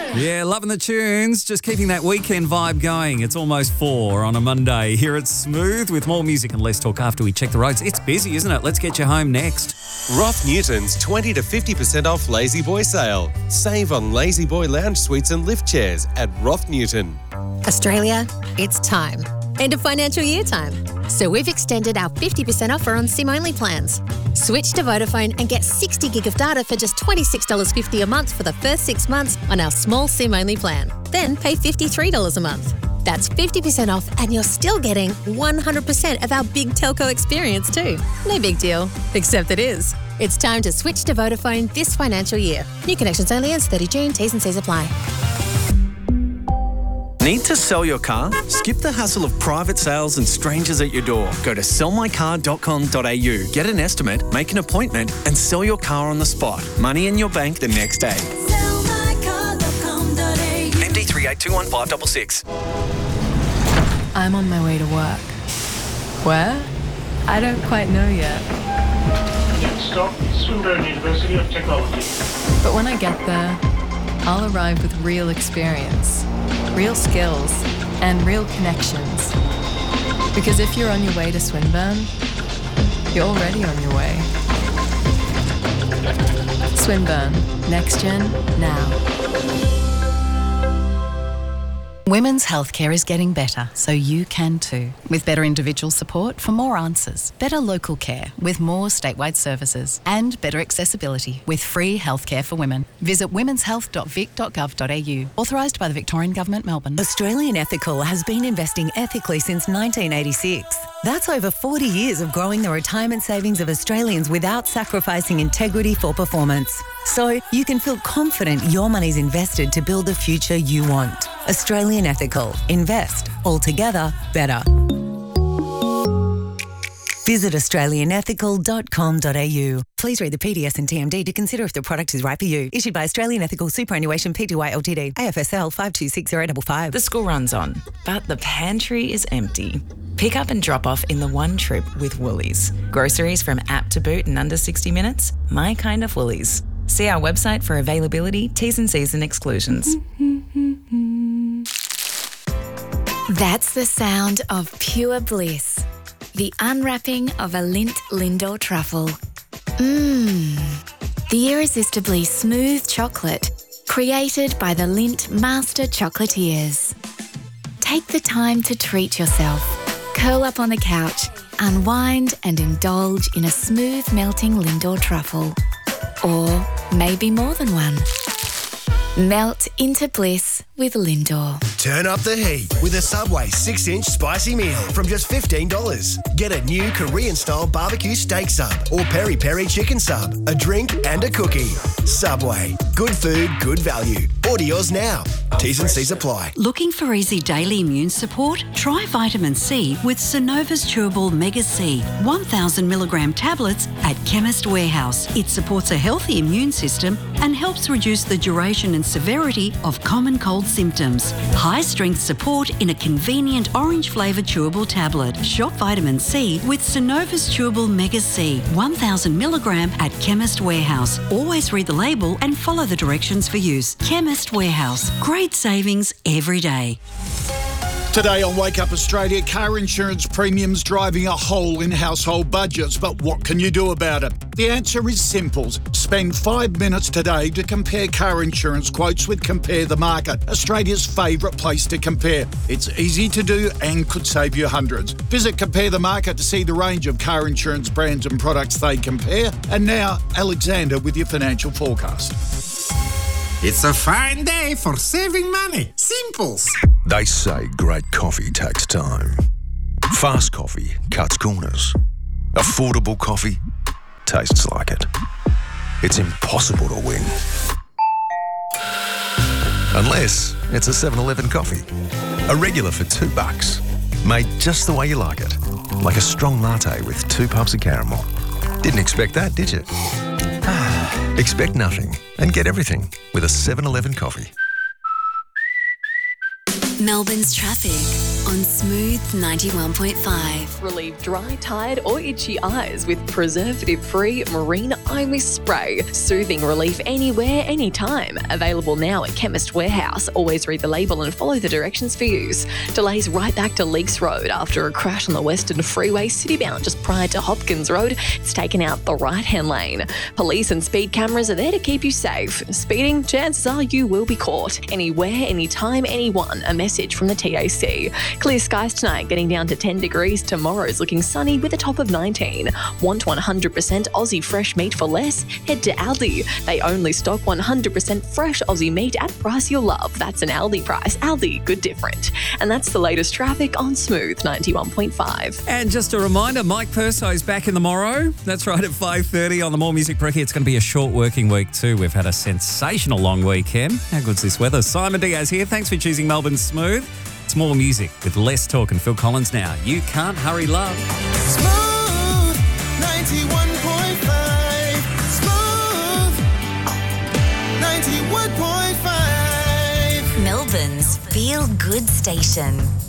Yeah, loving the tunes. Just keeping that weekend vibe going. It's almost 4 on a Monday. Here it's Smooth with more music and less talk after we check the roads. It's busy, isn't it? Let's get you home next. Roth Newton's 20 to 50% off Lazy Boy sale. Save on Lazy Boy lounge suites and lift chairs at Roth Newton. Australia, it's time. End of financial year time. So we've extended our 50% offer on SIM-only plans. Switch to Vodafone and get 60 gig of data for just $26.50 a month for the first 6 months on our small SIM-only plan. Then pay $53 a month. That's 50% off and you're still getting 100% of our big telco experience too. No big deal, except it is. It's time to switch to Vodafone this financial year. New connections only ends 30 June. T's and C's apply. Need to sell your car? Skip the hassle of private sales and strangers at your door. Go to sellmycar.com.au, get an estimate, make an appointment and sell your car on the spot. Money in your bank the next day. Sellmycar.com.au. MD 3821 I'm on my way to work. Where? I don't quite know yet. Next stop, Swinburne University of Technology. But when I get there, I'll arrive with real experience, real skills, and real connections. Because if you're on your way to Swinburne, you're already on your way. Swinburne. Next Gen, now. Women's healthcare is getting better, so you can too. With better individual support for more answers, better local care with more statewide services, and better accessibility with free healthcare for women. Visit womenshealth.vic.gov.au. Authorised by the Victorian Government, Melbourne. Australian Ethical has been investing ethically since 1986. That's over 40 years of growing the retirement savings of Australians without sacrificing integrity for performance. So you can feel confident your money's invested to build the future you want. Australian Ethical. Invest. Altogether better. Visit australianethical.com.au. Please read the PDS and TMD to consider if the product is right for you. Issued by Australian Ethical Superannuation Pty Ltd. AFSL 526055. The school runs on, but the pantry is empty. Pick up and drop off in the one trip with Woolies. Groceries from app to boot in under 60 minutes? My kind of Woolies. See our website for availability, T's and C's and exclusions. That's the sound of pure bliss. The unwrapping of a Lindt Lindor truffle. The irresistibly smooth chocolate created by the Lindt Master Chocolatiers. Take the time to treat yourself. Curl up on the couch, unwind and indulge in a smooth melting Lindor truffle. Or maybe more than one. Melt into bliss with Lindor. Turn up the heat with a Subway 6-inch spicy meal from just $15. Get a new Korean-style barbecue steak sub or peri-peri chicken sub, a drink and a cookie. Subway. Good food, good value. Order yours now. T's and C's apply. Looking for easy daily immune support? Try vitamin C with Synova's Chewable Mega C 1,000 milligram tablets at Chemist Warehouse. It supports a healthy immune system and helps reduce the duration and severity of common cold symptoms. High-strength support in a convenient orange-flavoured chewable tablet. Shop vitamin C with Synova's Chewable Mega C 1,000 milligram at Chemist Warehouse. Always read the label and follow the directions for use. Chemist Warehouse. Great savings every day. Today on Wake Up Australia, car insurance premiums driving a hole in household budgets. But what can you do about it? The answer is simple. Spend 5 minutes today to compare car insurance quotes with Compare the Market, Australia's favourite place to compare. It's easy to do and could save you hundreds. Visit Compare the Market to see the range of car insurance brands and products they compare. And now, Alexander with your financial forecast. It's a fine day for saving money. Simples. They say great coffee takes time. Fast coffee cuts corners. Affordable coffee tastes like it. It's impossible to win. Unless it's a 7-Eleven coffee. A regular for $2. Made just the way you like it. Like a strong latte with 2 pumps of caramel. Didn't expect that, did you? Expect nothing and get everything with a 7-Eleven coffee. Melbourne's traffic on Smooth 91.5. Relieve dry, tired or itchy eyes with preservative-free Marine Eye Mist Spray. Soothing relief anywhere, anytime. Available now at Chemist Warehouse. Always read the label and follow the directions for use. Delays right back to Leakes Road after a crash on the Western Freeway citybound just prior to Hopkins Road. It's taken out the right-hand lane. Police and speed cameras are there to keep you safe. Speeding, chances are you will be caught. Anywhere, anytime, anyone. A message from the TAC. Clear skies tonight, getting down to 10 degrees. Tomorrow's looking sunny with a top of 19. Want 100% Aussie fresh meat for less? Head to Aldi. They only stock 100% fresh Aussie meat at a price you'll love. That's an Aldi price. Aldi, good different. And that's the latest traffic on Smooth 91.5. And just a reminder, Mike Purso's back in the Morrow. That's right, at 5:30 on the More Music Brekkie. It's going to be a short working week too. We've had a sensational long weekend. How good's this weather? Simon Diaz here. Thanks for choosing Melbourne Smooth. It's more music with less talk and Phil Collins now. You Can't Hurry Love. Smooth 91.5. Smooth 91.5. Melbourne's feel good station.